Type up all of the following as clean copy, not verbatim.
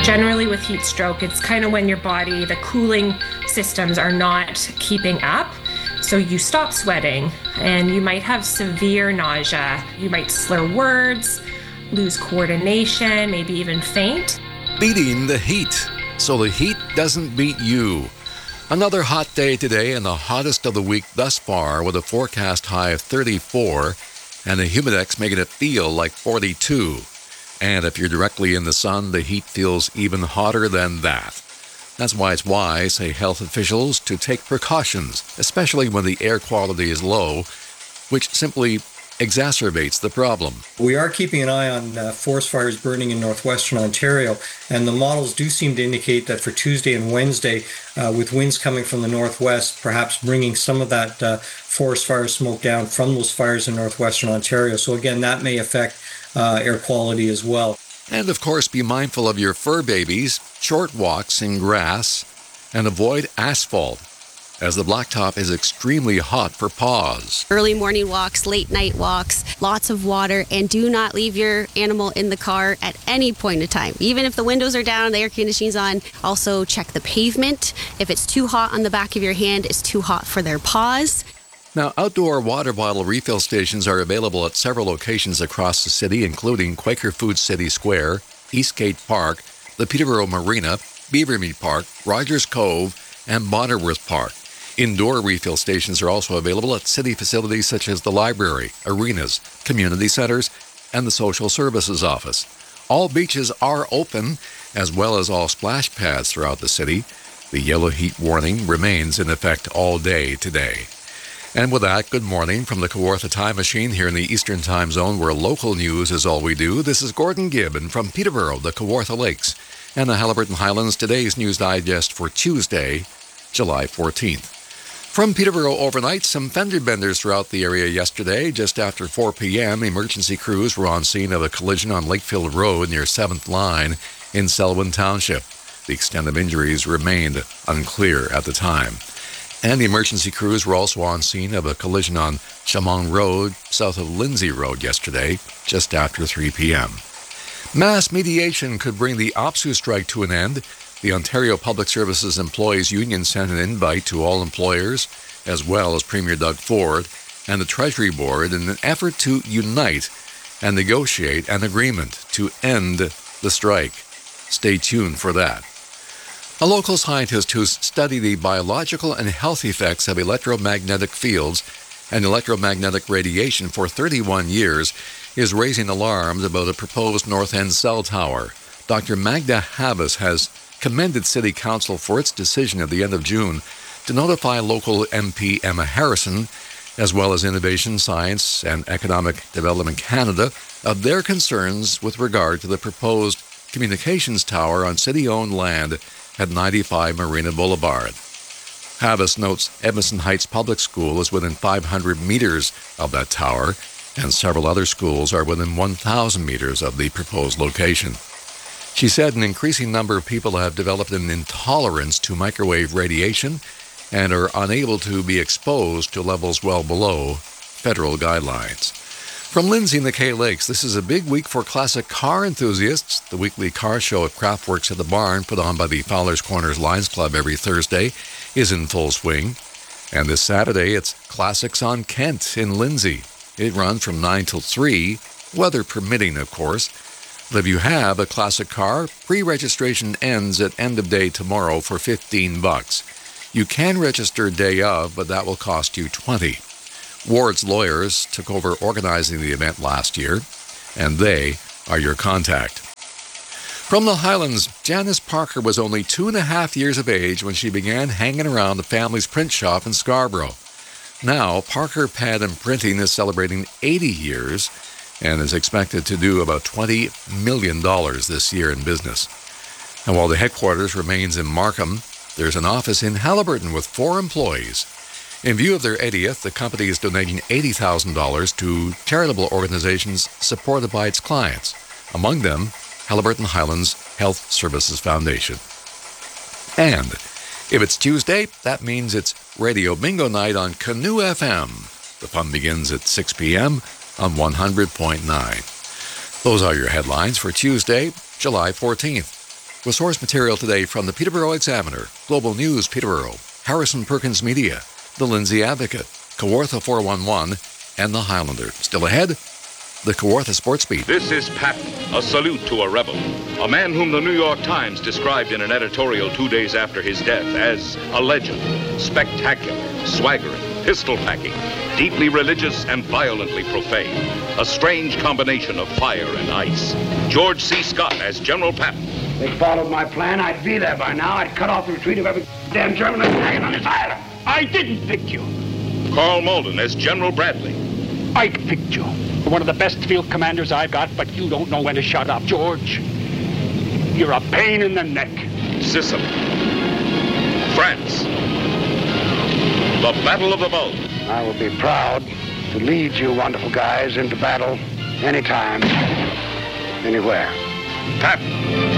Generally with heat stroke, it's kind of when your body, the cooling systems are not keeping up. So you stop sweating and you might have severe nausea. You might slur words, lose coordination, maybe even faint. Beating the heat, so the heat doesn't beat you. Another hot day today and the hottest of the week thus far, with a forecast high of 34 and the humidex making it feel like 42. And if you're directly in the sun, the heat feels even hotter than that. That's why it's wise, say health officials, to take precautions, especially when the air quality is low, which simply exacerbates the problem. We are keeping an eye on forest fires burning in northwestern Ontario, and the models do seem to indicate that for Tuesday and Wednesday, with winds coming from the northwest, perhaps bringing some of that forest fire smoke down from those fires in northwestern Ontario. So again, that may affect air quality as well. And of course, be mindful of your fur babies, short walks in grass, and avoid asphalt, as the blacktop is extremely hot for paws. Early morning walks, late night walks, lots of water, and do not leave your animal in the car at any point in time. Even if the windows are down, the air conditioning's on. Also check the pavement. If it's too hot on the back of your hand, it's too hot for their paws. Now, outdoor water bottle refill stations are available at several locations across the city, including Quaker Foods City Square, Eastgate Park, the Peterborough Marina, Beavermead Park, Rogers Cove, and Bonnerworth Park. Indoor refill stations are also available at city facilities such as the library, arenas, community centers, and the social services office. All beaches are open, as well as all splash pads throughout the city. The yellow heat warning remains in effect all day today. And with that, good morning from the Kawartha Time Machine here in the Eastern Time Zone, where local news is all we do. This is Gordon Gibbon from Peterborough, the Kawartha Lakes, and the Haliburton Highlands. Today's News Digest for Tuesday, July 14th. From Peterborough overnight, some fender benders throughout the area yesterday. Just after 4 p.m., emergency crews were on scene of a collision on Lakefield Road near 7th Line in Selwyn Township. The extent of injuries remained unclear at the time. And the emergency crews were also on scene of a collision on Chamong Road, south of Lindsay Road yesterday, just after 3 p.m. Mass mediation could bring the OPSEU strike to an end. The Ontario Public Services Employees Union sent an invite to all employers, as well as Premier Doug Ford and the Treasury Board, in an effort to unite and negotiate an agreement to end the strike. Stay tuned for that. A local scientist who's studied the biological and health effects of electromagnetic fields and electromagnetic radiation for 31 years is raising alarms about a proposed North End cell tower. Dr. Magda Havas has commended City Council for its decision at the end of June to notify local MP Emma Harrison, as well as Innovation, Science and Economic Development Canada, of their concerns with regard to the proposed communications tower on city-owned land at 95 Marina Boulevard. Havas notes Edmondson Heights Public School is within 500 meters of that tower, and several other schools are within 1,000 meters of the proposed location. She said an increasing number of people have developed an intolerance to microwave radiation and are unable to be exposed to levels well below federal guidelines. From Lindsay and the Kay Lakes, this is a big week for classic car enthusiasts. The weekly car show at Craftworks at the Barn, put on by the Fowler's Corners Lions Club every Thursday, is in full swing. And this Saturday, it's Classics on Kent in Lindsay. It runs from 9 till 3, weather permitting, of course. But if you have a classic car, pre-registration ends at end of day tomorrow for $15. You can register day of, but that will cost you $20. Ward's lawyers took over organizing the event last year, and they are your contact. From the Highlands, Janice Parker was only 2.5 years of age when she began hanging around the family's print shop in Scarborough. Now, Parker Pad and Printing is celebrating 80 years and is expected to do about $20 million this year in business. And while the headquarters remains in Markham, there's an office in Haliburton with 4 employees. In view of their 80th, the company is donating $80,000 to charitable organizations supported by its clients, among them Haliburton Highlands Health Services Foundation. And if it's Tuesday, that means it's Radio Bingo Night on Canoe FM. The fun begins at 6 p.m. on 100.9. Those are your headlines for Tuesday, July 14th. With source material today from the Peterborough Examiner, Global News Peterborough, Harrison Perkins Media, the Lindsay Advocate, Kawartha 411, and the Highlander. Still ahead, the Kawartha Sports Beat. This is Patton, a salute to a rebel, a man whom the New York Times described in an editorial 2 days after his death as a legend, spectacular, swaggering, pistol-packing, deeply religious and violently profane, a strange combination of fire and ice. George C. Scott as General Patton. If they followed my plan, I'd be there by now. I'd cut off the retreat of every damn German that's hanging on this island. I didn't pick you. Carl Malden as General Bradley. I picked you. You're one of the best field commanders I've got, but you don't know when to shut up, George. You're a pain in the neck. Sicily. France. The Battle of the Bulge. I will be proud to lead you wonderful guys into battle anytime, anywhere. Patton.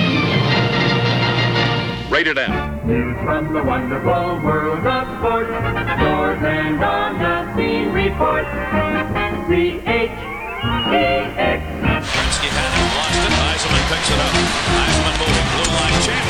Rated M. News from the wonderful world of sports. Scores and on the scene report. C-H-E-X. Gretzky had it, lost it. Eisenman picks it up. Eisenman moving. Blue line chance.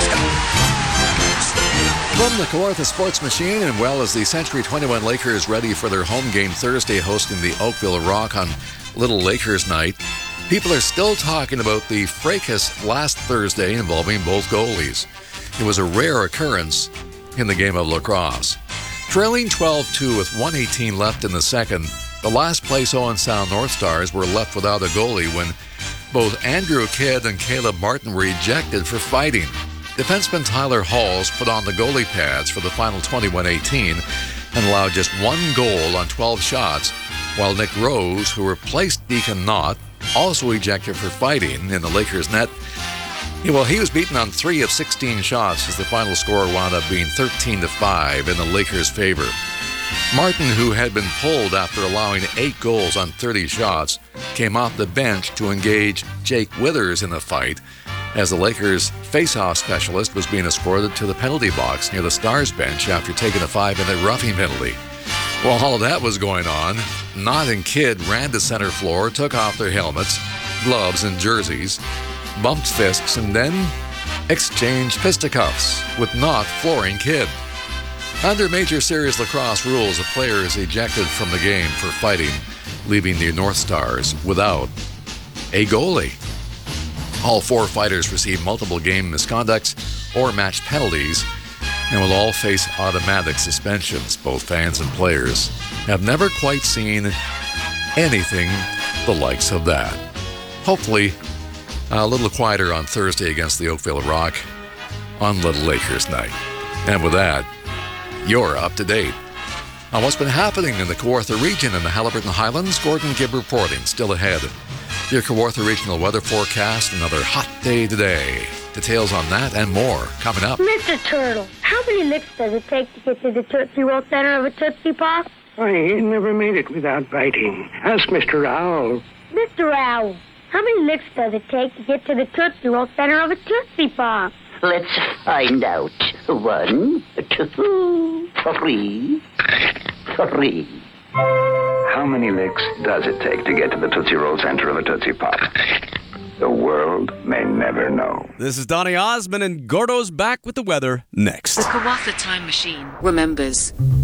From the Kawartha Sports Machine, and well as the Century 21 Lakers ready for their home game Thursday hosting the Oakville Rock on Little Lakers Night, people are still talking about the fracas last Thursday involving both goalies. It was a rare occurrence in the game of lacrosse. Trailing 12-2 with 1:18 left in the second, the last place Owen Sound North Stars were left without a goalie when both Andrew Kidd and Caleb Martin were ejected for fighting. Defenseman Tyler Halls put on the goalie pads for the final 21-18 and allowed just one goal on 12 shots, while Nick Rose, who replaced Deacon Knott, also ejected for fighting in the Lakers' net. He was beaten on 3 of 16 shots as the final score wound up being 13-5 in the Lakers' favor. Martin, who had been pulled after allowing 8 goals on 30 shots, came off the bench to engage Jake Withers in the fight as the Lakers' face-off specialist was being escorted to the penalty box near the Stars bench after taking a 5-minute roughing penalty. While all of that was going on, Knott and Kidd ran to center floor, took off their helmets, gloves, and jerseys, bumped fists, and then exchanged fisticuffs, with Knott flooring Kidd. Under Major Series lacrosse rules, a player is ejected from the game for fighting, leaving the North Stars without a goalie. All 4 fighters received multiple game misconducts or match penalties and will all face automatic suspensions. Both fans and players have never quite seen anything the likes of that. Hopefully, a little quieter on Thursday against the Oakville Rock on Little Lakers Night. And with that, you're up to date on what's been happening in the Kawartha region and the Haliburton Highlands. Gordon Gibb reporting. Still ahead, your Kawartha regional weather forecast. Another hot day today. Details on that and more coming up. Mr. Turtle, how many licks does it take to get to the Tootsie Roll center of a Tootsie Pop? I never made it without biting. Ask Mr. Owl. Mr. Owl, how many licks does it take to get to the Tootsie Roll center of a Tootsie Pop? Let's find out. 1, 2, 3. How many licks does it take to get to the Tootsie Roll center of a Tootsie Pop? The world may never know. This is Donny Osmond, and Gordo's back with the weather next. The Kawartha Time Machine remembers